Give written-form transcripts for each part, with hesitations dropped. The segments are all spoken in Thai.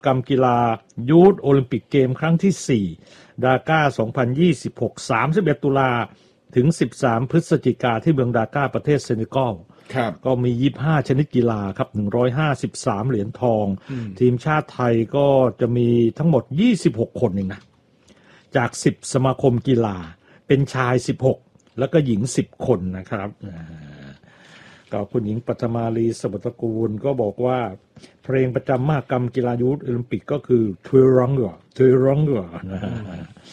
กรรมกีฬายูทโอลิมปิกเกมครั้งที่4ดาก้า2026 31ตุลาถึง13พฤศจิกาที่เมืองดาก้าประเทศเซเนกัลก็มี25ชนิดกีฬาครับ153เหรียญทองทีมชาติไทยก็จะมีทั้งหมด26คนเองนะจาก10สมาคมกีฬาเป็นชาย16แล้วก็หญิง10คนนะครับก็คุณหญิงปัทมาลีสวัสดิ์กูลก็บอกว่าเพลงประจำมหกรรมกีฬายูทโอลิมปิกก็คือ Teranga นะฮะ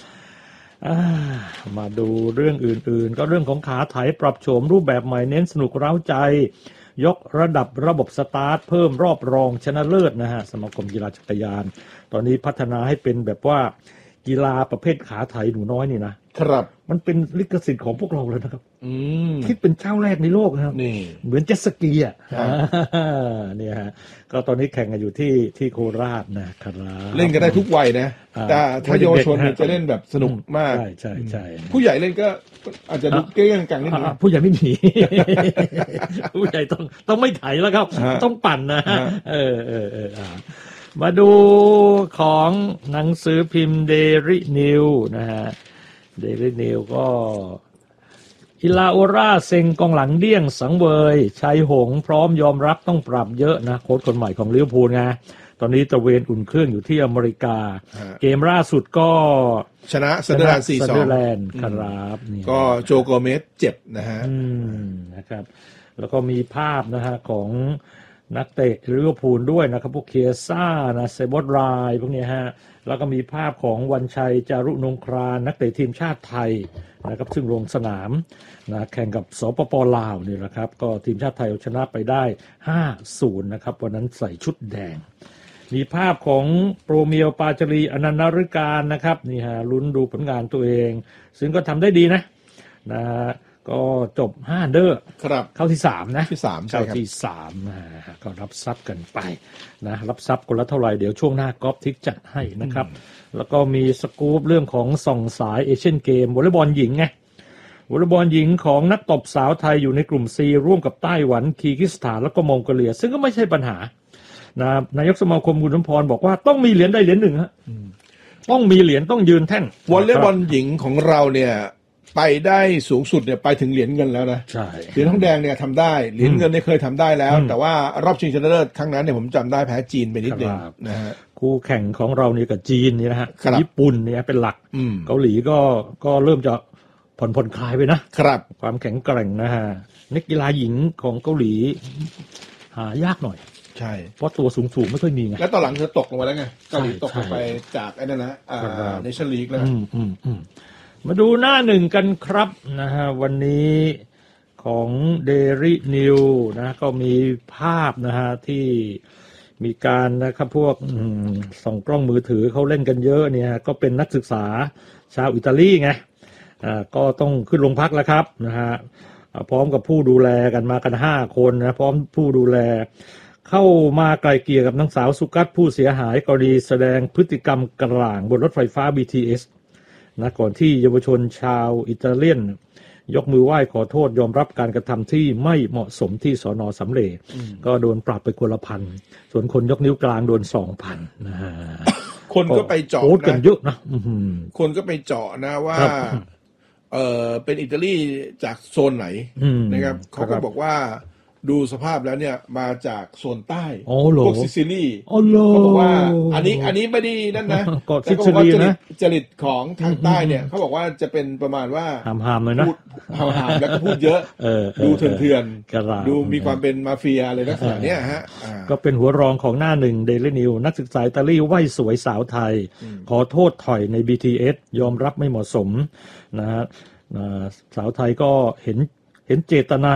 มาดูเรื่องอื่นๆก็เรื่องของขาไถปรับโฉมรูปแบบใหม่เน้นสนุกเร้าใจยกระดับระบบสตาร์ทเพิ่มรอบรองชนะเลิศนะฮะสมาคมกีฬาจักรยานตอนนี้พัฒนาให้เป็นแบบว่ากีฬาประเภทขาไถหนูน้อยนี่นะครับมันเป็นลิขสิทธิ์ของพวกเราเลยนะครับคิดเป็นเจ้าแรกในโลกนะครับเหมือนเจ็ตสกีอ่ะเนี่ยฮะก็ตอนนี้แข่งกันอยู่ที่โคราชนะครับเล่นกันได้ทุกวัยนะแต่ถ้าเยาวชนจะเล่นแบบสนุกมากใช่ผู้ใหญ่เล่นก็อาจจะดูเก้งกังนิดนึงผู้ใหญ่ไม่มีผู้ใหญ่ต้องไม่ไถแล้วครับต้องปั่นนะมาดูของหนังสือพิมพ์ Daily News นะฮะ Daily News ก็อิลาโอราเซ็งกองหลังเดี้ยงสังเวยชัยหงพร้อมยอมรับต้องปรับเยอะนะโค้ชคนใหม่ของลิเวอร์พูลไงตอนนี้ตระเวนอุ่นเครื่องอยู่ที่อเมริกาเกมล่าสุดก็ชนะซันเดอร์แลนด์ 4-2 ซันเดอร์แลนด์ครับก็โจโกเมสเจ็บนะฮะนะครับแล้วก็มีภาพนะฮะของนักเตะลิเวอร์พูลด้วยนะครับพวกเคียซ่านะเซบอสไรพวกนี้ฮะแล้วก็มีภาพของวันชัยจารุนงครานนักเตะทีมชาติไทยนะครับซึ่งลงสนามนะแข่งกับสปป.ลาวนี่แหละครับก็ทีมชาติไทยเอาชนะไปได้ 5-0 นะครับวันนั้นใส่ชุดแดงมีภาพของโปรเมียวปาจารีอนันต์นฤการนะครับนี่ฮะลุ้นดูผลงานตัวเองซึ่งก็ทำได้ดีนะก็จบ5เด้อเข้าที่3นะที่3ใช่ครับที่3ก็รับทรัพย์กันไปนะรับทรัพย์คนละเท่าไหร่เดี๋ยวช่วงหน้ากอล์ฟทิกจัดให้นะครับแล้วก็มีสกู๊ปเรื่องของส่องสายเอเชียนเกมวอลเลย์บอลหญิงไงวอลเลย์บอลหญิงของนักตบสาวไทยอยู่ในกลุ่ม C ร่วมกับไต้หวันคีร์กิสถานแล้วก็มองโกเลียซึ่งก็ไม่ใช่ปัญหานายกสมาคมคุณสมพรบอกว่าต้องมีเหรียญใดเหรียญหนึ่งฮะต้องมีเหรียญต้องยืนแท่นวอลเลย์บอลหญิงของเราเนี่ยไปได้สูงสุดเนี่ยไปถึงเหรียญเงินแล้วนะใช่เหรียญทองแดงเนี่ยทำได้เหรียญเงินเนี่ยเคยทำได้แล้วแต่ว่ารอบชิงชนะเลิศครั้งนั้นเนี่ยผมจำได้แพ้จีนไปนิดนึงนะฮะคู่แข่งของเรานี่กับจีนนี่นะฮะญี่ปุ่นเนี่ยเป็นหลักเกาหลีก็เริ่มจะผ่อนคลายไปนะครับความแข็งแกร่งนะฮะนักกีฬาหญิงของเกาหลีหายากหน่อยใช่เพราะตัวสูงไม่ค่อยมีไงแล้วตอนหลังเธอตกลงมาแล้วไงเกาหลีตกลงไปจากไอ้นั่นนะเนชั่นลีกแล้วมาดูหน้าหนึ่งกันครับนะฮะวันนี้ของ Daily News นะก็มีภาพนะฮะที่มีการนะครับพวกส่องกล้องมือถือเขาเล่นกันเยอะเนี่ยก็เป็นนักศึกษาชาวอิตาลีไงก็ต้องขึ้นโรงพักแล้วครับนะฮะพร้อมกับผู้ดูแลกันมากัน5คนนะพร้อมผู้ดูแลเข้ามาไกลเกลี่ยกับนางสาวสุกัตผู้เสียหายกรณีแสดงพฤติกรรมกลางบนรถไฟฟ้า BTSนะก่อนที่เยาวชนชาวอิตาเลียนยกมือไหว้ขอโทษยอมรับการกระทำที่ไม่เหมาะสมที่สน.สำเร็จก็โดนปรับไปคนละ 1,000 ส่วนคนยกนิ้วกลางโดน 2,000 นะฮะคนก็ไปเจาะกันเยอะนะคนก็ไปเจาะนะว่าเป็นอิตาลีจากโซนไหนนะครับเขาก็บอกว่าดูสภาพแล้วเนี่ยมาจากโซนใต้พวกซิซิลีเขาบอกว่าอันนี้ไม่ได้นั่นนะแต่เขาบอกว่าจริตของทางใต้เนี่ยเขาบอกว่าจะเป็นประมาณว่าหามๆเลยนะหามๆแล้วก็พูดเยอะดูเถื่อนๆดูมีความเป็นมาเฟียอะไรลักษณะเนี้ยฮะก็เป็นหัวรองของหน้าหนึ่ง Daily News นักศึกษาอิตาลีไหว้สวยสาวไทยขอโทษถอยใน BTS ยอมรับไม่เหมาะสมนะฮะสาวไทยก็เห็นเจตนา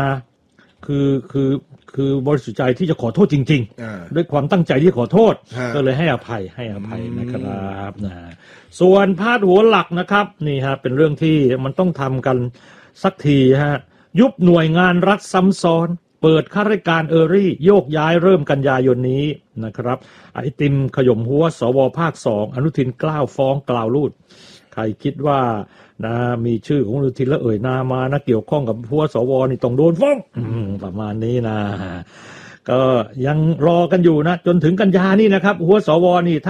คือบริสุทธิ์ใจที่จะขอโทษจริงๆด้วยความตั้งใจที่ขอโทษก็เลยให้อภัยนะครับนะส่วนพาดหัวหลักนะครับนี่ฮะเป็นเรื่องที่มันต้องทำกันสักทีฮะยุบหน่วยงานรัฐซ้ำซ้อนเปิดข้าราชการรี่โยกย้ายเริ่มกันยายนนี้นะครับไอติมขย่มหัวสวภาค2อนุทินกล้าวฟ้องกล่าวลูดใครคิดว่านะมีชื่อของอนุทินแล้วเอ่ยนามมานะเกี่ยวข้องกับพวกสวนี่ต้องโดนฟ้องประมาณนี้นะก็ยังรอกันอยู่นะจนถึงกันยานี่นะครับหัวสวนี่